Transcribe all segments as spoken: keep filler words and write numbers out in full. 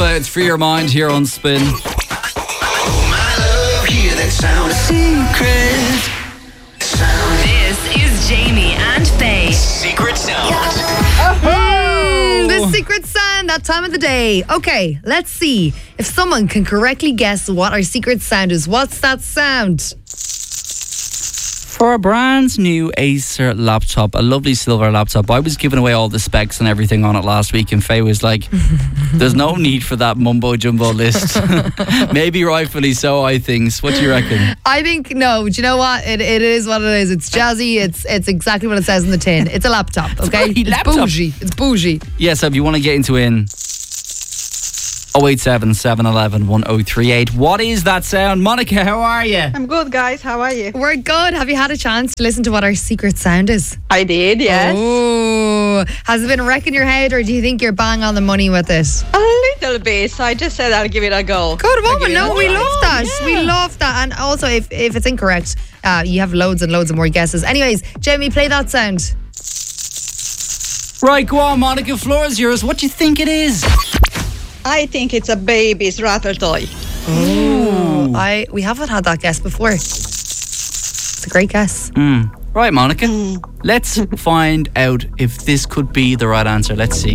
Aqua, it's Free Your Mind here on Spin. My love, hear that sound. Secret sound. This is Jamie and Faye. Secret sound. Mm, the secret sound, that time of the day. Okay, let's see if someone can correctly guess what our secret sound is. What's that sound? For a brand new Acer laptop, a lovely silver laptop, I was giving away all the specs and everything on it last week, and Faye was like, there's no need for that mumbo jumbo list. Maybe rightfully so, I think. What do you reckon? I think, no, do you know what? It, it is what it is. It's jazzy. It's it's exactly what it says in the tin. It's a laptop, okay? It's a It's laptop. bougie. It's bougie. Yeah, so if you want to get into in oh eight seven, seven one one, one oh three eight. What is that sound? Monica, how are you? I'm good, guys. How are you? We're good. Have you had a chance to listen to what our secret sound is? I did, yes. Oh, has it been wrecking your head, or do you think you're bang on the money with it? A little bit. So I just said I'll give it a go. Good woman. No, we Yeah. love that. Yeah. We love that. And also, if, if it's incorrect, uh, you have loads and loads of more guesses. Anyways, Jamie, play that sound. Right, go on, Monica. Floor is yours. What do you think it is? I think it's a baby's rattle toy. Oh, I we haven't had that guess before. It's a great guess. Mm. Right, Monica. Let's find out if this could be the right answer. Let's see.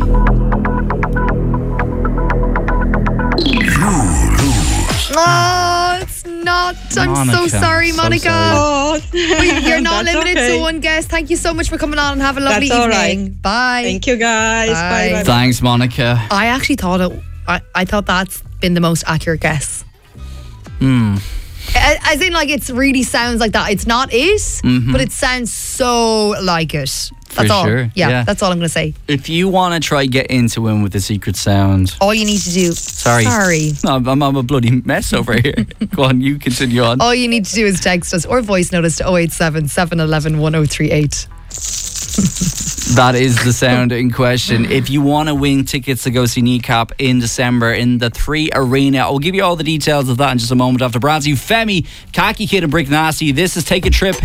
Oh, it's not. I'm Monica, so sorry, so Monica. sorry. Oh, You're not that's limited okay. to one guess. Thank you so much for coming on, and have a lovely That's all evening. right. Bye. Thank you, guys. Bye. Bye. Bye. Thanks, Monica. I actually thought it. I, I thought that's been the most accurate guess. Hmm. A- As in, like, it really sounds like that. It's not it, Mhm. but it sounds so like it. That's For all. sure, Yeah, yeah. that's all I'm going to say. If you want to try get into in with the secret sound, All you need to do. sorry, Sorry. I'm, I'm, I'm a bloody mess over here. Go on, you continue on. All you need to do is text us or voice note us to oh eight seven, seven one one, one oh three eight. That is the sound in question. If you want to win tickets to go see Kneecap in December in the Three Arena, I'll give you all the details of that in just a moment after brand new Femi, Khaki Kid and Brick Nasty. This is Take a Trip.